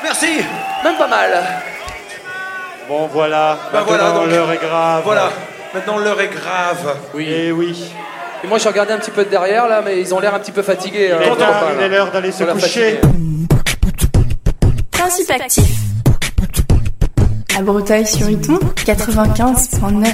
Merci. Même pas mal. Bon, voilà. Bah voilà, donc, l'heure est grave. Voilà, maintenant l'heure est grave. Oui. Et oui. Et moi, j'ai regardé un petit peu de derrière, là, mais ils ont l'air un petit peu fatigués. Il est l'heure d'aller se coucher. Principe actif. À Breteuil-sur-Iton, 95.9.